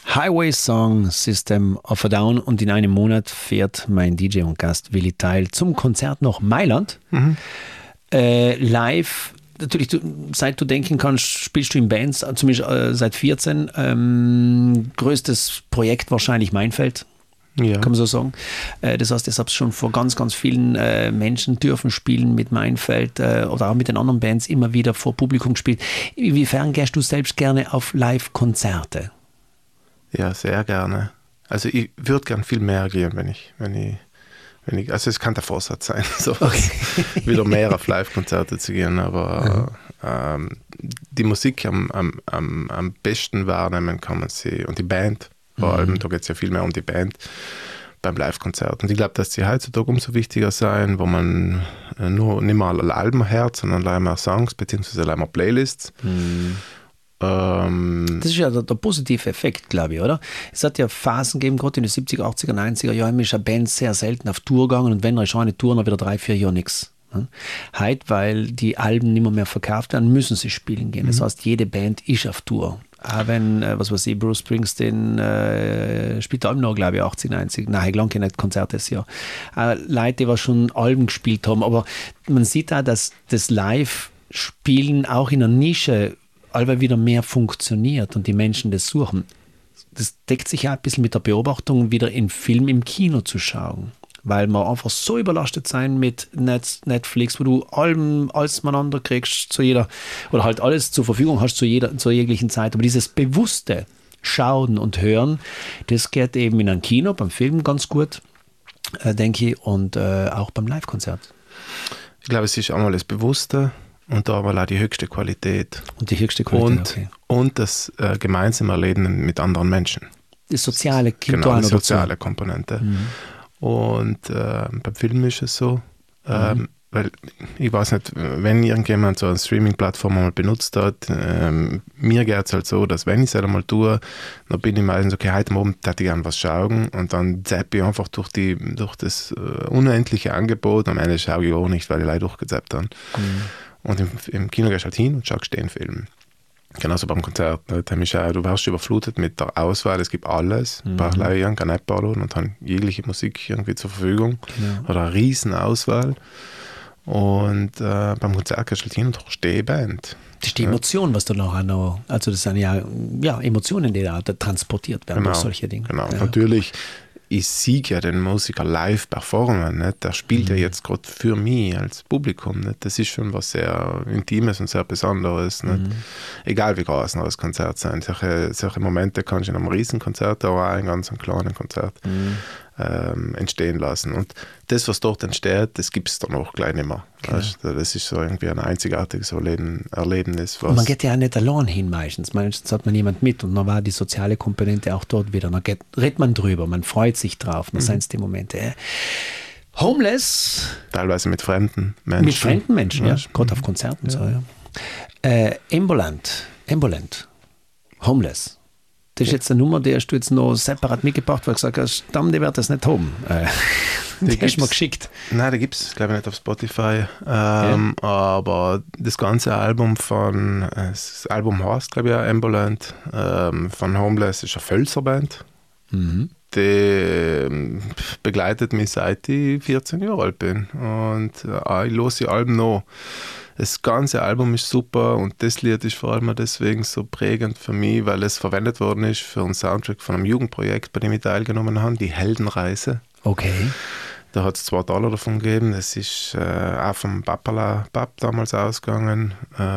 Highway Song System of a Down, und in einem Monat fährt mein DJ und Gast Willi Teil zum Konzert nach Mailand. Live, natürlich, seit du denken kannst, spielst du in Bands, zumindest seit 14. Größtes Projekt wahrscheinlich Meinfeld. Ja. Kann man so sagen. Das heißt, ich habe schon vor ganz, ganz vielen Menschen dürfen spielen mit Meinfeld oder auch mit den anderen Bands immer wieder vor Publikum gespielt. Inwiefern gehst du selbst gerne auf Live-Konzerte? Ja, sehr gerne. Also ich würde gern viel mehr gehen, wenn ich also es kann der Vorsatz sein, so wieder mehr auf Live-Konzerte zu gehen, aber die Musik am besten wahrnehmen kann man sie, und die Band, vor allem, da geht es ja viel mehr um die Band beim Live-Konzert. Und ich glaube, dass die heutzutage umso wichtiger sein, wo man nicht mal alle Alben hört, sondern allein mehr Songs, beziehungsweise allein mehr Playlists. Das ist ja der positive Effekt, glaube ich, oder? Es hat ja Phasen gegeben, gerade in den 70er, 80er, 90er Jahren ist eine Band sehr selten auf Tour gegangen, und wenn da ist eine Tour, dann wieder 3-4 Jahre nichts. Heute, weil die Alben nicht mehr verkauft werden, müssen sie spielen gehen. Das heißt, jede Band ist auf Tour. Auch wenn, was weiß ich, Bruce Springsteen spielt Alben noch, glaube ich, 80, 90. Nein, ich glaube nicht Konzerte das Jahr. Leute, die schon Alben gespielt haben. Aber man sieht auch, dass das Live-Spielen auch in einer Nische allweil wieder mehr funktioniert und die Menschen das suchen. Das deckt sich ja ein bisschen mit der Beobachtung, wieder in Film im Kino zu schauen. Weil wir einfach so überlastet sein mit Netflix, wo du alles miteinander kriegst zu jeder, oder halt alles zur Verfügung hast zur jeglichen Zeit. Aber dieses bewusste Schauen und Hören, das geht eben in einem Kino, beim Film ganz gut, denke ich, und auch beim Live-Konzert. Ich glaube, es ist einmal das Bewusste und da aber auch die höchste Qualität. Und die höchste Qualität, und das gemeinsame Erleben mit anderen Menschen. Das Soziale, genau, die soziale Komponente. Und beim Film ist es so, weil ich weiß nicht, wenn irgendjemand so eine Streaming-Plattform mal benutzt hat, mir geht es halt so, dass wenn ich es einmal tue, dann bin ich meistens, okay, heute Abend hätte ich gerne was schauen, und dann zappe ich einfach durch das unendliche Angebot, am Ende schaue ich auch nicht, weil ich leider durchgezappt habe. Und im Kino gehst du halt hin und schaust den Film. Genauso beim Konzert. Du wirst überflutet mit der Auswahl, es gibt alles. Ich brauche leider irgendeine App und dann jegliche Musik irgendwie zur Verfügung. Oder eine riesen Auswahl. Und beim Konzert gehst du halt hin und hörst die Band. Das ist die Emotion, was da noch, also das sind ja Emotionen, die da transportiert werden durch solche Dinge. Genau, natürlich. Ich sehe ja den Musiker live performen, nicht? Der spielt ja jetzt gerade für mich als Publikum. Nicht? Das ist schon was sehr Intimes und sehr Besonderes. Nicht? Egal wie groß das Konzert sein. Solche Momente kannst du in einem Riesenkonzert, aber auch in einem ganz kleinen Konzert entstehen lassen. Und das, was dort entsteht, das gibt es dann auch gleich nicht mehr. Weißt? Das ist so irgendwie ein einzigartiges Erlebnis. Und man geht ja auch nicht allein hin meistens. Meistens hat man jemand mit, und dann war die soziale Komponente auch dort wieder. Dann redet man drüber, man freut sich drauf. Dann sind es die Momente. Homeless. Teilweise mit fremden Menschen. Mit fremden Menschen, ja. Gerade auf Konzerten. So, ja. Ambulant. Homeless. Das ist jetzt eine Nummer, die hast du jetzt noch separat mitgebracht, weil du gesagt hast, die wird das nicht haben. Die hast du mir geschickt. Nein, die gibt es, glaube ich, nicht auf Spotify. Aber das ganze Album das Album heißt, glaube ich, auch Ambulant, von Homeless, ist eine Völzerband. Die begleitet mich, seit ich 14 Jahre alt bin. Und ich höre die Alben noch. Das ganze Album ist super, und das Lied ist vor allem deswegen so prägend für mich, weil es verwendet worden ist für einen Soundtrack von einem Jugendprojekt, bei dem ich teilgenommen habe, die Heldenreise. Okay. Da hat es $2 davon gegeben. Das ist auch vom Pap damals ausgegangen.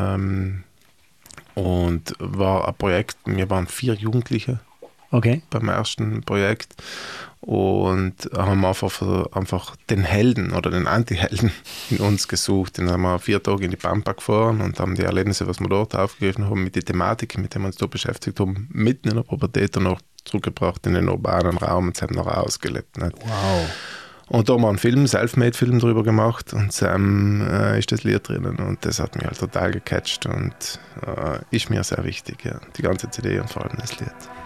Und war ein Projekt, wir waren 4 Jugendliche. Okay. Beim ersten Projekt, und haben einfach den Helden oder den Anti-Helden in uns gesucht. Dann haben wir 4 Tage in die Pampa gefahren und haben die Erlebnisse, was wir dort aufgegriffen haben, mit der Thematik, mit der wir uns da beschäftigt haben, mitten in der Pubertät und noch zurückgebracht in den urbanen Raum und haben noch ausgelebt. Nicht? Wow. Und da haben wir einen Film, Selfmade-Film drüber gemacht, und Sam ist das Lied drinnen, und das hat mich halt total gecatcht und ist mir sehr wichtig, ja. Die ganze CD und vor allem das Lied.